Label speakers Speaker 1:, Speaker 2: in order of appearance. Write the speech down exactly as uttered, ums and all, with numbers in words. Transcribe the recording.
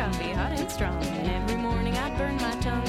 Speaker 1: coffee, hot and strong. And every morning I'd burn my tongue